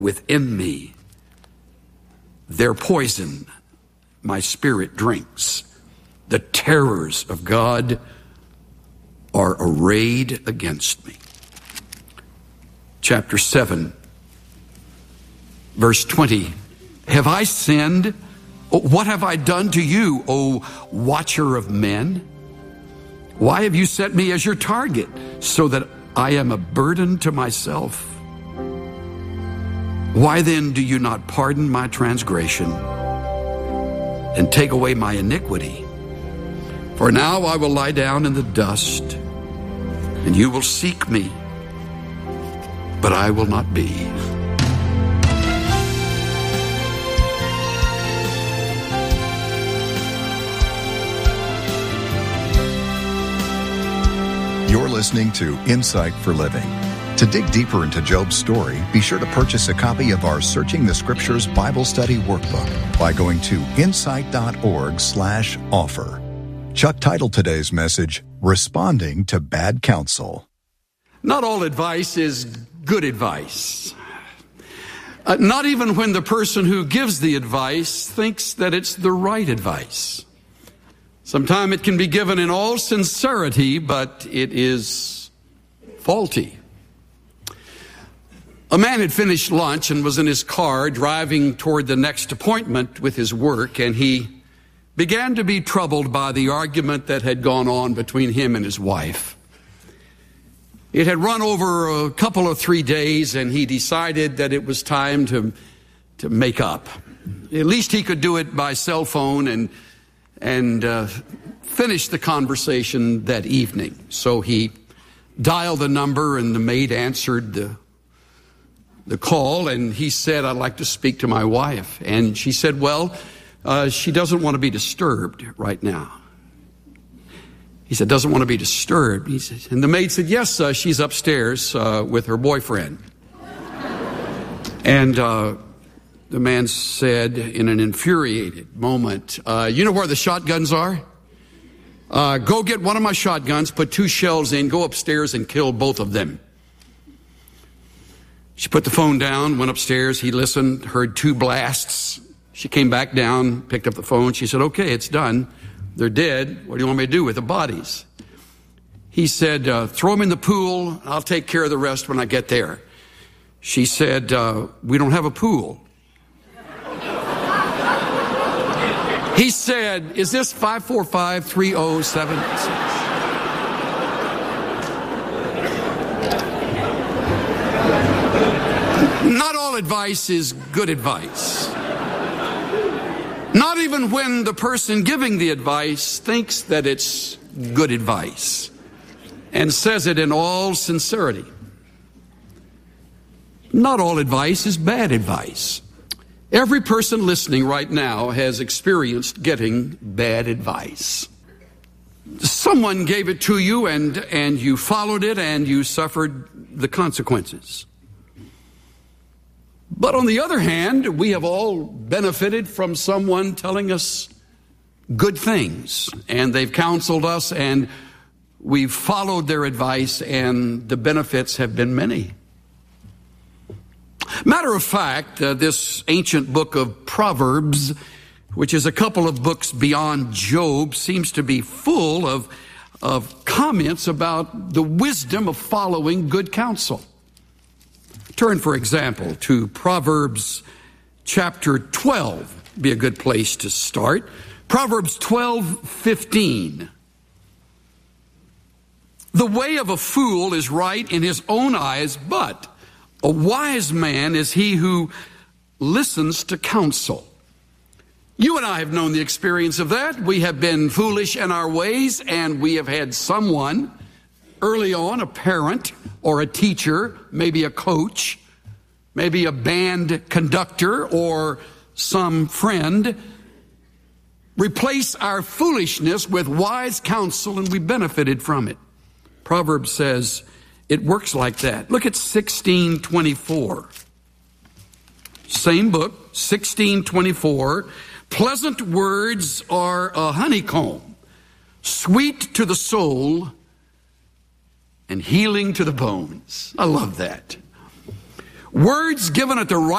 within me. Their poison my spirit drinks. The terrors of God are arrayed against me. Chapter 7, verse 20. Have I sinned? What have I done to you, O watcher of men? Why have you set me as your target, so that I am a burden to myself? Why then do you not pardon my transgression and take away my iniquity? For now I will lie down in the dust, and you will seek me, but I will not be. You're listening to Insight for Living. To dig deeper into Job's story, be sure to purchase a copy of our Searching the Scriptures Bible Study Workbook by going to insight.org/offer. Chuck titled today's message, Responding to Bad Counsel. Not all advice is good advice. Not even when the person who gives the advice thinks that it's the right advice. Sometimes it can be given in all sincerity, but it is faulty. A man had finished lunch and was in his car driving toward the next appointment with his work, and he began to be troubled by the argument that had gone on between him and his wife. It had run over a couple of 3 days, and he decided that it was time to make up. At least he could do it by cell phone and finish the conversation that evening. So he dialed the number, and the maid answered the call, and he said, I'd like to speak to my wife. And she said, well, she doesn't want to be disturbed right now. He said, doesn't want to be disturbed. He said, and the maid said, yes, she's upstairs with her boyfriend. And the man said in an infuriated moment, you know where the shotguns are? Go get one of my shotguns, put 2 shells in, go upstairs and kill both of them. She put the phone down, went upstairs. He listened, heard 2 blasts. She came back down, picked up the phone. She said, okay, it's done. They're dead. What do you want me to do with the bodies? He said, throw them in the pool. I'll take care of the rest when I get there. She said, we don't have a pool. He said, is this 545-3076? Not all advice is good advice. Not even when the person giving the advice thinks that it's good advice and says it in all sincerity. Not all advice is bad advice. Every person listening right now has experienced getting bad advice. Someone gave it to you and you followed it and you suffered the consequences. But on the other hand, we have all benefited from someone telling us good things, and they've counseled us, and we've followed their advice, and the benefits have been many. Matter of fact, this ancient book of Proverbs, which is a couple of books beyond Job, seems to be full of comments about the wisdom of following good counsel. Turn, for example, to Proverbs chapter 12. Be a good place to start. Proverbs 12:15. The way of a fool is right in his own eyes, but a wise man is he who listens to counsel. You and I have known the experience of that. We have been foolish in our ways, and we have had someone early on, a parent or a teacher, maybe a coach, maybe a band conductor or some friend, replace our foolishness with wise counsel, and we benefited from it. Proverbs says it works like that. Look at 16:24. Same book, 16:24. Pleasant words are a honeycomb, sweet to the soul and healing to the bones. I love that. Words given at the right